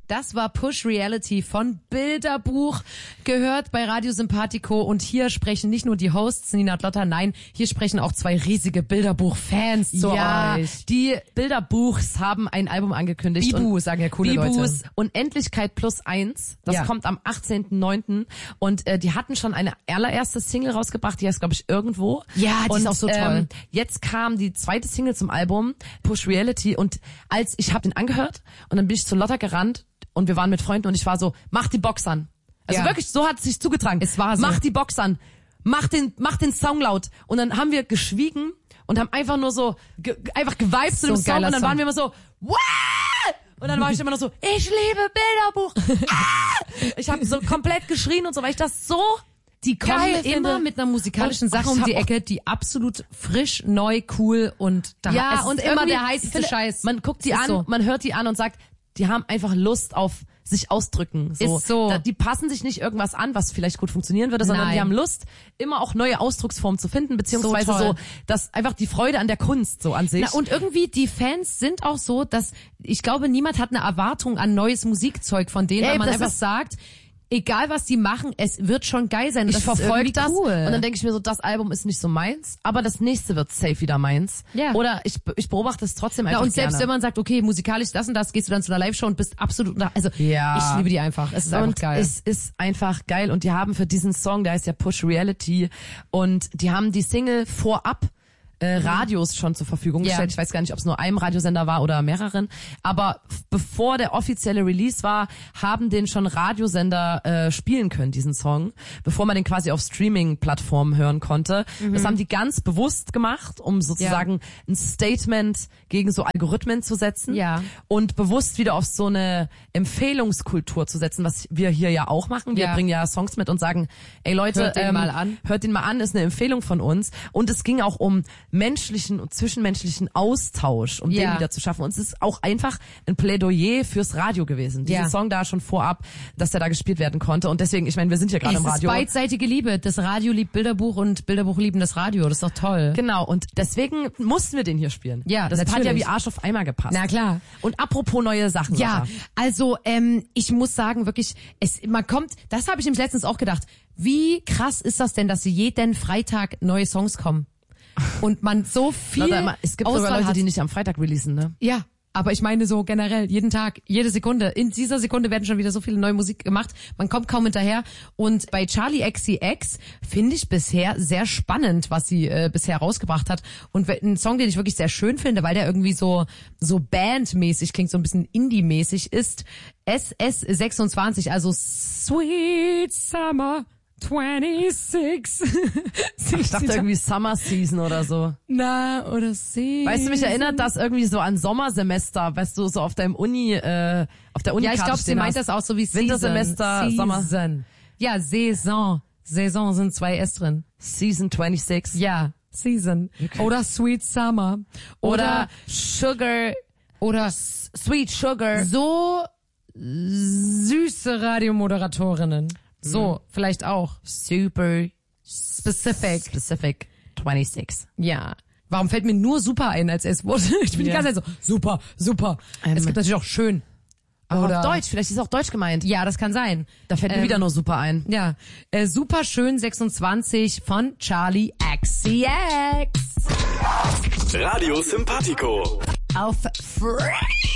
Das war Push Reality von Bilderbuch, gehört bei Radio Sympathico. Und hier sprechen nicht nur die Hosts Nina und Lotta, nein, hier sprechen auch zwei riesige Bilderbuch-Fans zu euch. Die Bilderbuchs haben ein Album angekündigt. Bibu, sagen ja coole Leute. Bibus Unendlichkeit plus 1. Das kommt am 18.09. Und die hatten schon eine allererste Single rausgebracht, die heißt, glaube ich, Irgendwo. Ja, die ist auch so toll. Jetzt kam die zweite Single zum Album, Push Reality. Und ich habe den angehört und dann bin ich zu Lotta gerannt und wir waren mit Freunden und ich war so, mach die Box an. Also wirklich, so hat es sich zugetragen. Es war so. Mach die Box an. Mach den Song laut. Und dann haben wir geschwiegen und haben einfach nur so, einfach geweibt zu dem Song. Und dann waren wir immer so, Wah! Und dann war ich immer noch so, ich liebe Bilderbuch. Ich habe so komplett geschrien und so, weil ich das so die kommen geil immer finde. mit einer musikalischen Sache um die Ecke, die absolut frisch, neu, cool und ja, und immer der heißeste Scheiß. Man guckt die an, man hört die an und sagt, die haben einfach Lust auf sich ausdrücken. So. Ist so. Die passen sich nicht irgendwas an, was vielleicht gut funktionieren würde, sondern die haben Lust, immer auch neue Ausdrucksformen zu finden, beziehungsweise so, dass einfach die Freude an der Kunst so an sich. Na, und irgendwie die Fans sind auch so, dass ich glaube, niemand hat eine Erwartung an neues Musikzeug von denen, weil man einfach sagt, egal was die machen, es wird schon geil sein. Ich verfolge das cool. Und dann denke ich mir so, das Album ist nicht so meins, aber das nächste wird safe wieder meins. Ja. Oder ich beobachte es trotzdem einfach und selbst gerne. wenn man sagt, okay, musikalisch das und das, gehst du dann zu einer Live-Show und bist absolut, also ich liebe die einfach. Es ist einfach geil. Es ist einfach geil und die haben für diesen Song, der heißt ja Push Reality, und die haben die Single vorab Radios schon zur Verfügung gestellt. Ich weiß gar nicht, ob es nur einem Radiosender war oder mehreren. Aber bevor der offizielle Release war, haben den schon Radiosender spielen können, diesen Song, bevor man den quasi auf Streaming-Plattformen hören konnte. Das haben die ganz bewusst gemacht, um sozusagen ein Statement gegen so Algorithmen zu setzen und bewusst wieder auf so eine Empfehlungskultur zu setzen, was wir hier ja auch machen. Wir bringen ja Songs mit und sagen, ey Leute, hört den mal an, ist eine Empfehlung von uns. Und es ging auch um menschlichen und zwischenmenschlichen Austausch, um den wieder zu schaffen. Und es ist auch einfach ein Plädoyer fürs Radio gewesen. Dieser Song da schon vorab, dass der da gespielt werden konnte. Und deswegen, ich meine, wir sind ja gerade im Radio. Es ist beidseitige Liebe. Das Radio liebt Bilderbuch und Bilderbuch lieben das Radio. Das ist doch toll. Genau. Und deswegen mussten wir den hier spielen. Ja, das natürlich. hat ja wie Arsch auf Eimer gepasst. Na klar. Und apropos neue Sachen. Ja, Lotta. also ich muss sagen, wirklich, das habe ich nämlich letztens auch gedacht, wie krass ist das denn, dass jeden Freitag neue Songs kommen? Und man so viel es gibt Auswahl sogar Leute, hat. die nicht am Freitag releasen, ne? Ja, aber ich meine so generell, jeden Tag, jede Sekunde. In dieser Sekunde werden schon wieder so viele neue Musik gemacht. Man kommt kaum hinterher. Und bei Charli XCX finde ich bisher sehr spannend, was sie bisher rausgebracht hat. Und ein Song, den ich wirklich sehr schön finde, weil der irgendwie so bandmäßig klingt, so ein bisschen Indie-mäßig, ist SS26, also Sweet Summer 26. Ich dachte irgendwie Summer Season oder so. Oder Season. Weißt du, mich erinnert das irgendwie so an Sommersemester, weißt du, so auf deinem auf der Uni. Ja, ich glaube, sie meint das auch so wie Wintersemester, Season. Sommer. Ja, Saison. Saison sind 2 S drin. Season 26. Ja, Season. Okay. Oder Sweet Summer. Oder Sugar. Oder Sweet Sugar. So süße Radiomoderatorinnen. So, vielleicht auch. Super Specific 26. Ja. Warum fällt mir nur super ein als S-Wort? Ich bin die ganze Zeit so, super. Es gibt natürlich auch schön. Oder auf Deutsch, vielleicht ist auch Deutsch gemeint. Ja, das kann sein. Da fällt mir wieder nur super ein. Ja. Super schön 26 von Charli XCX. Radio Sympathico. Auf Free.